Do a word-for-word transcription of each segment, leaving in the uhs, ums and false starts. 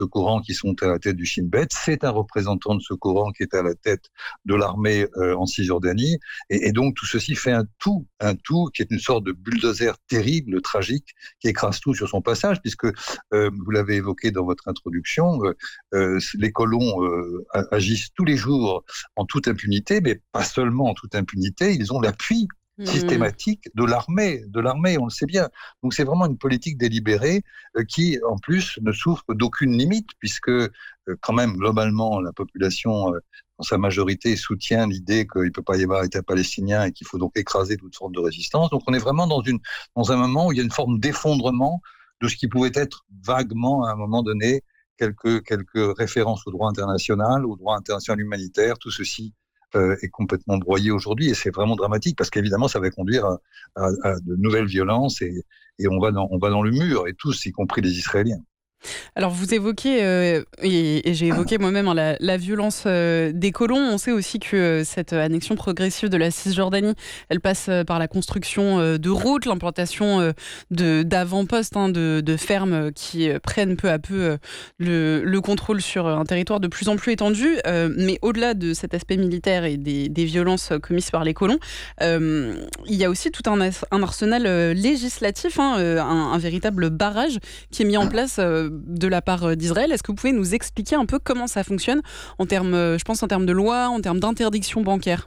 de courants qui sont à la tête du Shin Bet. C'est un représentant de ce courant qui est à la tête de l'armée euh, en Cisjordanie. Et, et donc, tout ceci fait un tout, un tout qui est une sorte de bulldozer terrible, tragique, qui écrase tout sur son passage, puisque, euh, vous l'avez évoqué dans votre introduction, euh, euh, les colons euh, agissent tous les jours en toute impunité, mais pas seulement en toute impunité, ils ont l'appui systématique de l'armée, de l'armée, on le sait bien. Donc c'est vraiment une politique délibérée euh, qui, en plus, ne souffre d'aucune limite, puisque euh, quand même, globalement, la population, euh, dans sa majorité, soutient l'idée qu'il ne peut pas y avoir État palestinien et qu'il faut donc écraser toute forme de résistance. Donc on est vraiment dans, une, dans un moment où il y a une forme d'effondrement de ce qui pouvait être vaguement, à un moment donné, quelques, quelques références au droit international, au droit international humanitaire, tout ceci Euh, est complètement broyé aujourd'hui, et c'est vraiment dramatique parce qu'évidemment ça va conduire à, à, à de nouvelles violences, et, et on, va dans, on va dans le mur, et tous, y compris les Israéliens. Alors vous évoquez, euh, et, et j'ai évoqué moi-même hein, la, la violence euh, des colons. On sait aussi que euh, cette annexion progressive de la Cisjordanie, elle passe euh, par la construction euh, de routes, l'implantation euh, de, d'avant-postes, hein, de, de fermes qui euh, prennent peu à peu euh, le, le contrôle sur un territoire de plus en plus étendu. Euh, mais au-delà de cet aspect militaire et des, des violences commises par les colons, euh, il y a aussi tout un, un arsenal euh, législatif, hein, euh, un, un véritable barrage qui est mis en place euh, de la part d'Israël. Est-ce que vous pouvez nous expliquer un peu comment ça fonctionne en termes, je pense en termes de loi, en termes d'interdiction bancaire?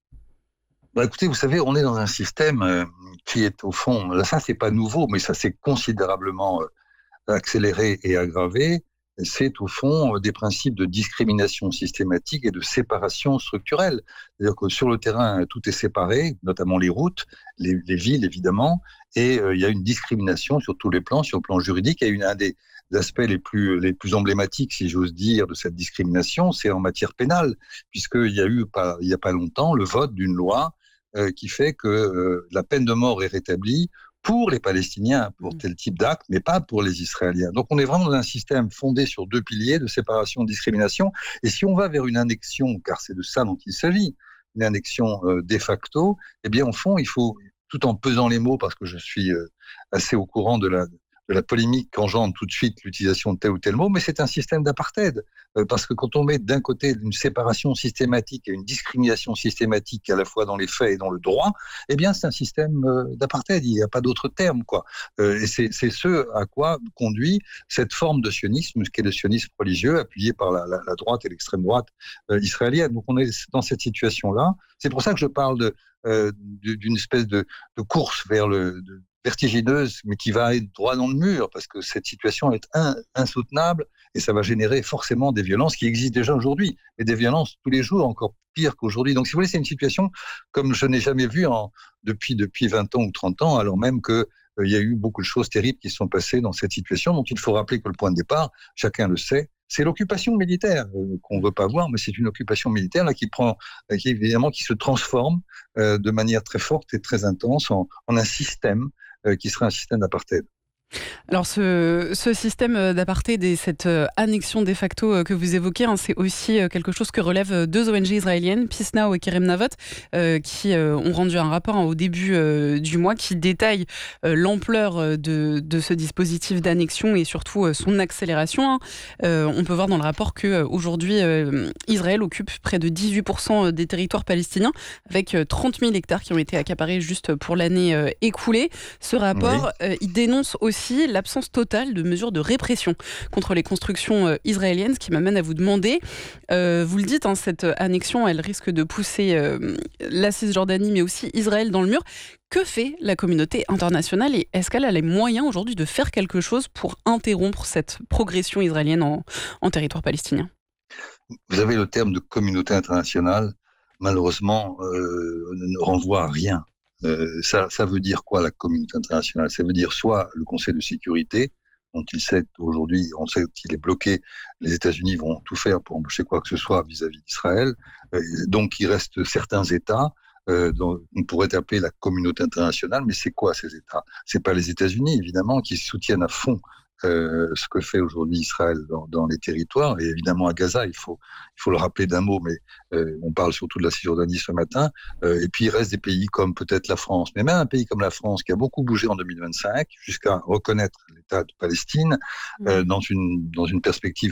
Bah écoutez, vous savez, on est dans un système euh, qui est au fond, là ça c'est pas nouveau, mais ça s'est considérablement euh, accéléré et aggravé. C'est au fond des principes de discrimination systématique et de séparation structurelle. C'est-à-dire que sur le terrain, tout est séparé, notamment les routes, les, les villes évidemment, et euh, il y a une discrimination sur tous les plans, sur le plan juridique. Et une, un des aspects les plus, les plus emblématiques, si j'ose dire, de cette discrimination, c'est en matière pénale, puisqu'il y a eu, pas, il n'y a pas longtemps, le vote d'une loi euh, qui fait que euh, la peine de mort est rétablie pour les Palestiniens, pour tel type d'acte, mais pas pour les Israéliens. Donc on est vraiment dans un système fondé sur deux piliers de séparation et de discrimination. Et si on va vers une annexion, car c'est de ça dont il s'agit, une annexion euh, de facto, eh bien au fond, il faut, tout en pesant les mots, parce que je suis euh, assez au courant de la, de la polémique qu'engendre tout de suite l'utilisation de tel ou tel mot, mais c'est un système d'apartheid. Euh, parce que quand on met d'un côté une séparation systématique et une discrimination systématique à la fois dans les faits et dans le droit, eh bien c'est un système euh, d'apartheid, il n'y a pas d'autre terme, quoi. Euh, et c'est, c'est ce à quoi conduit cette forme de sionisme, ce qu'est le sionisme religieux, appuyé par la, la, la droite et l'extrême droite euh, israélienne. Donc on est dans cette situation-là. C'est pour ça que je parle de, euh, d'une espèce de, de course vers le... De, vertigineuse, mais qui va être droit dans le mur, parce que cette situation est in, insoutenable, et ça va générer forcément des violences qui existent déjà aujourd'hui, et des violences tous les jours, encore pire qu'aujourd'hui. Donc si vous voulez, c'est une situation comme je n'ai jamais vu en, depuis, depuis vingt ans ou trente ans, alors même que il y a eu beaucoup de choses terribles qui se sont passées dans cette situation, dont il faut rappeler que le point de départ, chacun le sait, c'est l'occupation militaire euh, qu'on ne veut pas voir, mais c'est une occupation militaire là, qui prend, euh, qui évidemment qui se transforme euh, de manière très forte et très intense en, en un système euh, qui serait un système d'apartheid. Alors ce, ce système d'apartheid et cette annexion de facto que vous évoquez, hein, c'est aussi quelque chose que relèvent deux O N G israéliennes, Peace Now et Kerem Navot, euh, qui euh, ont rendu un rapport hein, au début euh, du mois qui détaille euh, l'ampleur de, de ce dispositif d'annexion et surtout euh, son accélération. Hein. Euh, on peut voir dans le rapport qu'aujourd'hui, euh, Israël occupe près de dix-huit pour cent des territoires palestiniens, avec trente mille hectares qui ont été accaparés juste pour l'année euh, écoulée. Ce rapport, oui. euh, il dénonce aussi l'absence totale de mesures de répression contre les constructions euh, israéliennes, ce qui m'amène à vous demander, euh, vous le dites, hein, cette annexion, elle risque de pousser euh, la Cisjordanie, mais aussi Israël dans le mur. Que fait la communauté internationale et est-ce qu'elle a les moyens aujourd'hui de faire quelque chose pour interrompre cette progression israélienne en, en territoire palestinien ? Vous avez le terme de communauté internationale, malheureusement, euh, ne renvoie à rien. Euh, ça, ça veut dire quoi la communauté internationale ? Ça veut dire soit le Conseil de sécurité, dont il sait aujourd'hui, on sait qu'il est bloqué, les États-Unis vont tout faire pour empêcher quoi que ce soit vis-à-vis d'Israël. Euh, donc il reste certains États, euh, dont on pourrait appeler la communauté internationale, mais c'est quoi ces États ? C'est pas les États-Unis évidemment qui soutiennent à fond Euh, ce que fait aujourd'hui Israël dans, dans les territoires, et évidemment à Gaza, il faut, il faut le rappeler d'un mot, mais euh, on parle surtout de la Cisjordanie ce matin, euh, et puis il reste des pays comme peut-être la France, mais même un pays comme la France qui a beaucoup bougé en deux mille vingt-cinq, jusqu'à reconnaître l'État de Palestine, euh, dans, une, dans une perspective